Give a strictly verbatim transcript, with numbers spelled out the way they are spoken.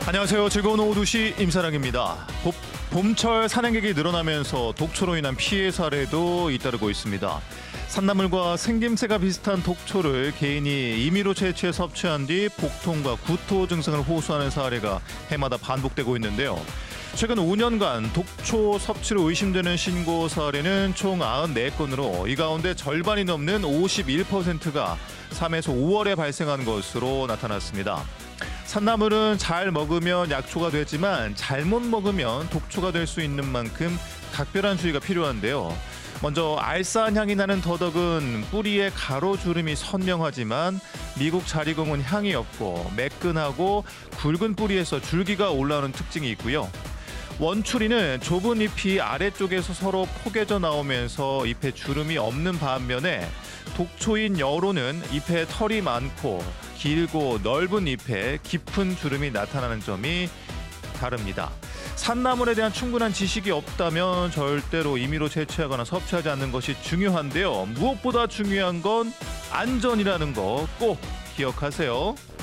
안녕하세요. 즐거운 오후 두 시 임사랑입니다. 봄, 봄철 산행객이 늘어나면서 독초로 인한 피해 사례도 잇따르고 있습니다. 산나물과 생김새가 비슷한 독초를 개인이 임의로 채취해 섭취한 뒤 복통과 구토 증상을 호소하는 사례가 해마다 반복되고 있는데요. 최근 오 년간 독초 섭취로 의심되는 신고 사례는 총 구십사 건으로 이 가운데 절반이 넘는 오십일 퍼센트가 삼에서 오월에 발생한 것으로 나타났습니다. 산나물은 잘 먹으면 약초가 되지만 잘못 먹으면 독초가 될 수 있는 만큼 각별한 주의가 필요한데요. 먼저 알싸한 향이 나는 더덕은 뿌리에 가로주름이 선명하지만 미국 자리공은 향이 없고 매끈하고 굵은 뿌리에서 줄기가 올라오는 특징이 있고요. 원추리는 좁은 잎이 아래쪽에서 서로 포개져 나오면서 잎에 주름이 없는 반면에 독초인 여로는 잎에 털이 많고 길고 넓은 잎에 깊은 주름이 나타나는 점이 다릅니다. 산나물에 대한 충분한 지식이 없다면 절대로 임의로 채취하거나 섭취하지 않는 것이 중요한데요. 무엇보다 중요한 건 안전이라는 거 꼭 기억하세요.